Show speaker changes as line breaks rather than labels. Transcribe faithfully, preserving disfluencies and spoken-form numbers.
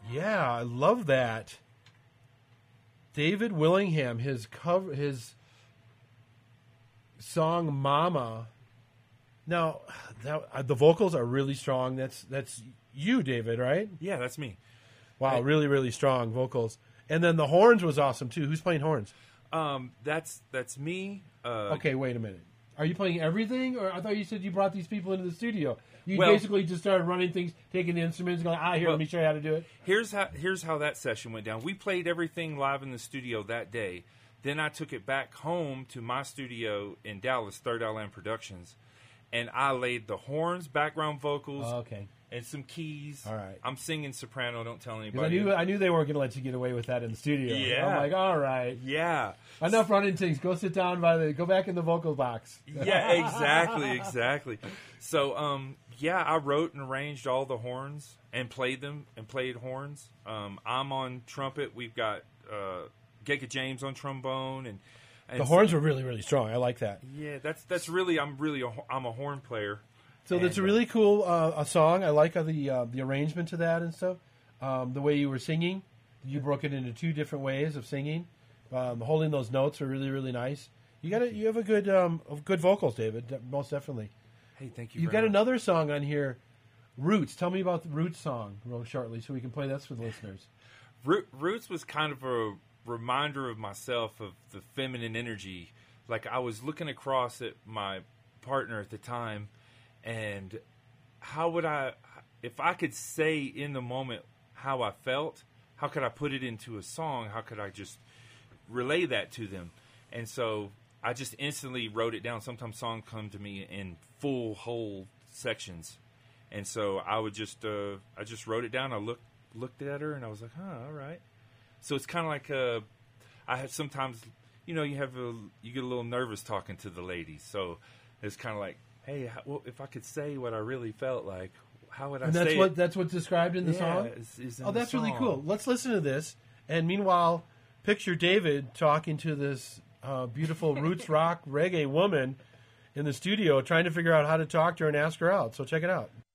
Yeah, I love that. David Willingham, his cover, his song "Mama." Now, that, uh, the vocals are really strong. That's that's you, David, right?
Yeah, that's me.
Wow,
I,
really, really strong vocals. And then the horns was awesome too. Who's playing horns?
Um, that's that's me. Uh,
Okay, wait a minute. Are you playing everything, or I thought you said you brought these people into the studio? You
Well-
basically just started running things, taking the instruments, going, "Ah, here,
Well-
let me show you how to do it."
Here's how here's how that session went down. We played everything live in the studio that day. Then I took it back home to my studio in Dallas, Third Eye Land Productions, and I laid the horns, background vocals,
Oh, okay.
and some keys.
All right.
I'm singing soprano. Don't tell
'Cause
anybody.
I knew I knew they weren't going to let you get away with that in the studio.
Yeah.
I'm like, all right,
Yeah.
enough running things. Go sit down by the. Go back in the vocal box.
Yeah, exactly, exactly. So, um, yeah, I wrote and arranged all the horns and played them and played horns. Um, I'm on trumpet. We've got uh, Geka James on trombone, and, and
The horns were really, really strong. I like that.
Yeah, that's that's really I'm really a, I'm a horn player.
So
And,
that's a really cool uh, a song. I like uh, the uh, the arrangement to that and stuff. Um, the way you were singing, you broke it into two different ways of singing. Um, holding those notes are really, really nice. You got you have a good um, of good vocals, David. de- Most definitely.
Hey, thank you.
You've
very
got
much.
another song on here, Roots. Tell me about the Roots song, real shortly, so we can play this for the listeners.
Root, Roots was kind of a reminder of myself of the feminine energy. Like I was looking across at my partner at the time, and how would I, if I could say in the moment how I felt, how could I put it into a song? How could I just relay that to them? And so I just instantly wrote it down. Sometimes songs come to me in full whole sections, and so I would just uh, I just wrote it down. I looked looked at her and I was like, huh, all right. So it's kind of like uh, I had sometimes, you know, you have a you get a little nervous talking to the ladies. So it's kind of like, hey, how, well, if I could say what I really felt like, how would I
And
say
that's
it?
what that's what's described in the
Yeah,
song.
it's- it's in
Oh,
the
that's really
song.
cool. Let's listen to this. And meanwhile, picture David talking to this uh, beautiful roots rock reggae woman in the studio, trying to figure out how to talk to her and ask her out. So check it out.